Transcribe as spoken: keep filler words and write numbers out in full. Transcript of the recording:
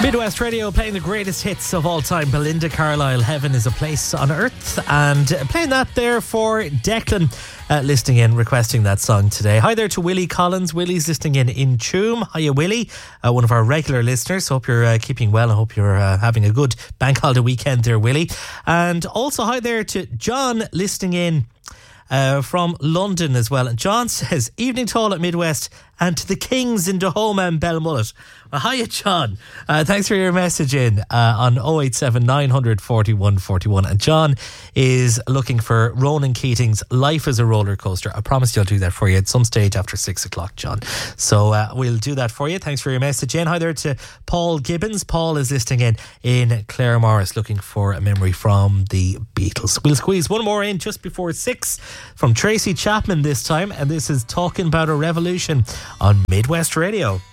Midwest Radio playing the greatest hits of all time. Belinda Carlisle, Heaven is a Place on Earth. And playing that there for Declan, uh, listening in, requesting that song today. Hi there to Willie Collins. Willie's listening in in Tuam. Hiya, Willie, uh, one of our regular listeners. Hope you're uh, keeping well. I hope you're uh, having a good bank holiday weekend there, Willie. And also hi there to John, listening in Uh, from London as well. And John says, evening to all at Midwest and to the Kings in Dahoma and Belmullet. Well, hiya, John. Uh, thanks for your message in uh, on oh eight seven, nine hundred, forty-one forty-one. And John is looking for Ronan Keating's Life is a Roller Coaster. I promise you I'll do that for you at some stage after six o'clock, John. So uh, we'll do that for you. Thanks for your message in. Hi there to Paul Gibbons. Paul is listening in in Clare Morris, looking for a memory from the Beatles. We'll squeeze one more in just before six from Tracy Chapman this time, and this is Talking About a Revolution on Midwest Radio.